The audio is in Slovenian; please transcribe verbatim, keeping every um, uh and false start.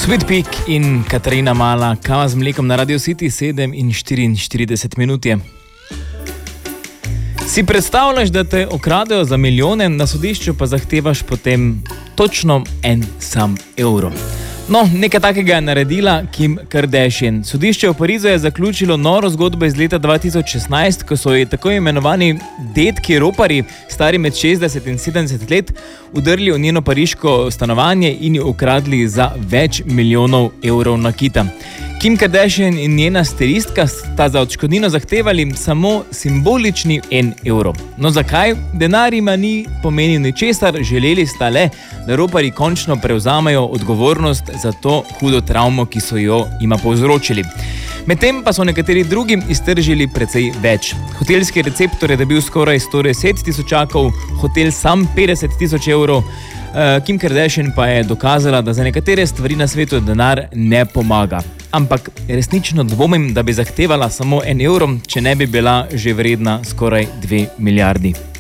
Sweet Peak in Katarina Mala, kava z mlekom na Radio City, sedem in štiriinštirideset minut je. Si predstavljaš, da te okradejo za milijone, na sodišču pa zahtevaš potem točno en sam evro. No, nekaj takega je naredila Kim Kardashian. Sodišče v Parizu je zaključilo noro zgodbo iz leta dva tisoč šestnajst, ko so ji tako imenovani dedki roparji, stari med šestdeset in sedemdeset let, udrli v njeno pariško stanovanje in jo ukradli za več milijonov evrov nakita. Kim Kardashian in njena stilistka sta za odškodnino zahtevali samo simbolični en evro. No zakaj? Denar jima ni pomenil ničesar, želeli sta le, da roparji končno prevzamejo odgovornost za to hudo travmo, ki so jo jima povzročili. Medtem pa so nekateri drugi iztržili precej več. Hotelski receptor je dobil skoraj sto deset tisočakov, hotel sam petdeset tisoč evrov. Kim Kardashian pa je dokazala, da za nekatere stvari na svetu denar ne pomaga. Ampak resnično dvomim, da bi zahtevala samo en evro, če ne bi bila že vredna skoraj dve milijardi.